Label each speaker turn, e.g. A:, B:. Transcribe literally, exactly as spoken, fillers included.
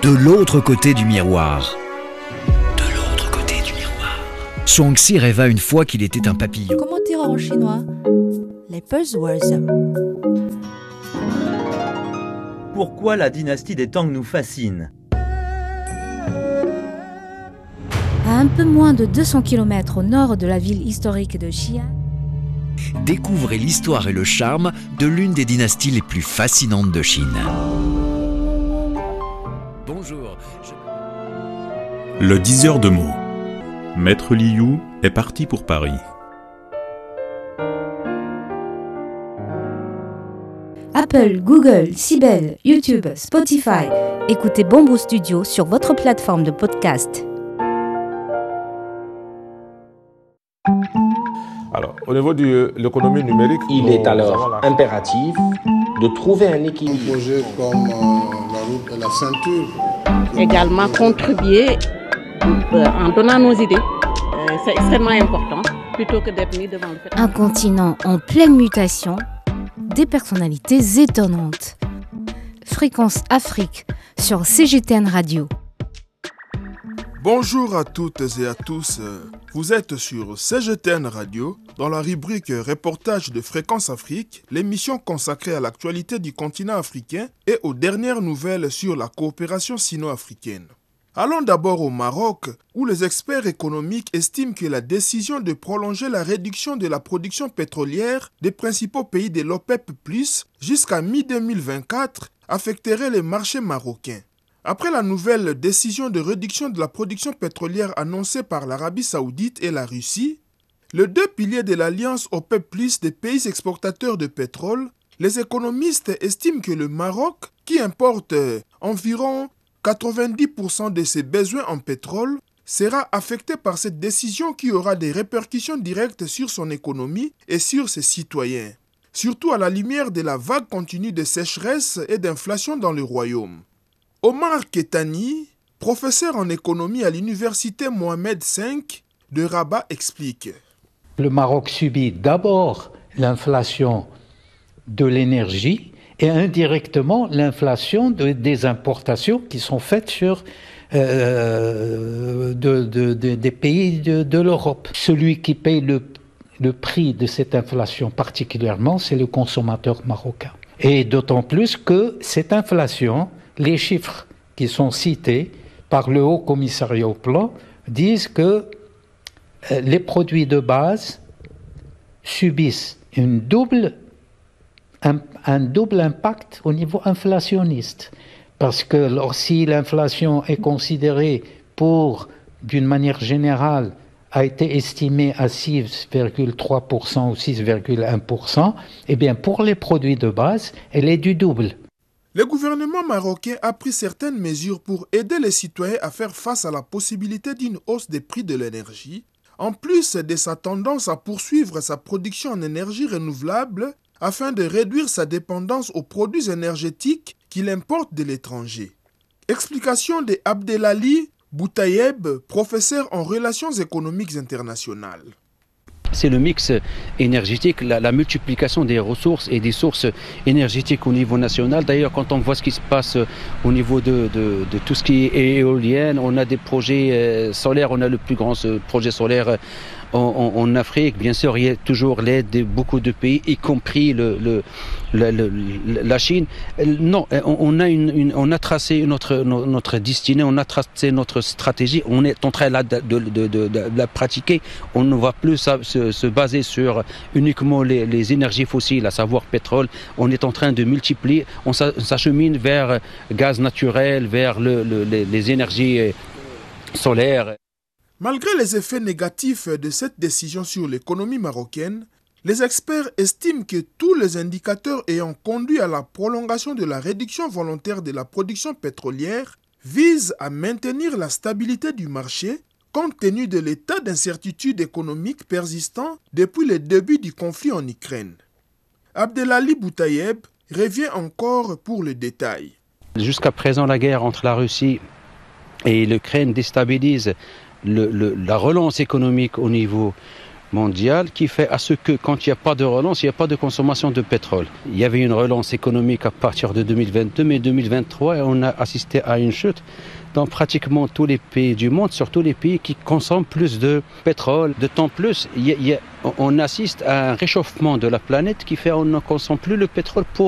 A: de l'autre côté du miroir. De l'autre côté du miroir. Zhuangzi rêva une fois qu'il était un papillon.
B: Comment dire en chinois? Les buzzwords.
C: Pourquoi la dynastie des Tang nous fascine?
B: À un peu moins de deux cents kilomètres au nord de la ville historique de Xi'an,
A: Découvrez l'histoire et le charme de l'une des dynasties les plus fascinantes de Chine. Bonjour. Je...
D: Le diseur de mots. Maître Liu est parti pour Paris.
B: Apple, Google, Sibel, YouTube, Spotify. Écoutez Bamboo Studio sur votre plateforme de podcast.
E: Alors, au niveau de l'économie numérique,
F: il est alors impératif de trouver un équilibre.
G: Un projet comme euh, la route et la ceinture.
H: Également contribuer euh, en donnant nos idées. Euh, c'est extrêmement important, plutôt que d'être mis devant le fait.
B: Un continent en pleine mutation, des personnalités étonnantes. Fréquence Afrique sur C G T N Radio.
I: Bonjour à toutes et à tous, vous êtes sur C G T N Radio, dans la rubrique Reportage de Fréquence Afrique, l'émission consacrée à l'actualité du continent africain et aux dernières nouvelles sur la coopération sino-africaine. Allons d'abord au Maroc, où les experts économiques estiment que la décision de prolonger la réduction de la production pétrolière des principaux pays de l'OPEP plus, jusqu'à mi deux mille vingt-quatre affecterait les marchés marocains. Après la nouvelle décision de réduction de la production pétrolière annoncée par l'Arabie Saoudite et la Russie, les deux piliers de l'alliance OPEP plus des pays exportateurs de pétrole, les économistes estiment que le Maroc, qui importe environ quatre-vingt-dix pour cent de ses besoins en pétrole, sera affecté par cette décision qui aura des répercussions directes sur son économie et sur ses citoyens, surtout à la lumière de la vague continue de sécheresse et d'inflation dans le royaume. Omar Ketani, professeur en économie à l'université Mohamed cinq de Rabat, explique.
J: Le Maroc subit d'abord l'inflation de l'énergie et indirectement l'inflation de, des importations qui sont faites sur, euh, de, de, de, des pays de, de l'Europe. Celui qui paye le, le prix de cette inflation particulièrement, c'est le consommateur marocain. Et d'autant plus que cette inflation, les chiffres qui sont cités par le Haut Commissariat au Plan disent que euh, les produits de base subissent une double, un, un double impact au niveau inflationniste. Parce que alors, si l'inflation est considérée pour, d'une manière générale, a été estimée à six virgule trois pour cent ou six virgule un pour cent, eh bien pour les produits de base, elle est du double.
I: Le gouvernement marocain a pris certaines mesures pour aider les citoyens à faire face à la possibilité d'une hausse des prix de l'énergie, en plus de sa tendance à poursuivre sa production en énergie renouvelable afin de réduire sa dépendance aux produits énergétiques qu'il importe de l'étranger. Explication de Abdelali Boutayeb, professeur en relations économiques internationales.
K: C'est le mix énergétique, la, la multiplication des ressources et des sources énergétiques au niveau national. D'ailleurs, quand on voit ce qui se passe au niveau de, de, de tout ce qui est éolienne, on a des projets euh, solaires, on a le plus grand projet solaire en, en, en Afrique. Bien sûr, il y a toujours l'aide de beaucoup de pays, y compris le, le, le, le, la Chine. Non, on a, une, une, on a tracé notre, notre destinée, on a tracé notre stratégie, on est en train là, de, de, de, de, de la pratiquer. On ne va plus se, se baser sur uniquement les, les énergies fossiles, à savoir pétrole. On est en train de multiplier, on s'achemine vers gaz naturel, vers le, le, les, les énergies solaires.
I: Malgré les effets négatifs de cette décision sur l'économie marocaine, les experts estiment que tous les indicateurs ayant conduit à la prolongation de la réduction volontaire de la production pétrolière visent à maintenir la stabilité du marché compte tenu de l'état d'incertitude économique persistant depuis le début du conflit en Ukraine. Abdelali Boutayeb revient encore pour le détail.
K: Jusqu'à présent, la guerre entre la Russie et l'Ukraine déstabilise le, le, la relance économique au niveau mondiale qui fait à ce que quand il n'y a pas de relance, il n'y a pas de consommation de pétrole. Il y avait une relance économique à partir de deux mille vingt-deux, mais deux mille vingt-trois, on a assisté à une chute dans pratiquement tous les pays du monde, surtout les pays qui consomment plus de pétrole. De temps plus, il y a, il y a, on assiste à un réchauffement de la planète qui fait qu'on ne consomme plus le pétrole pour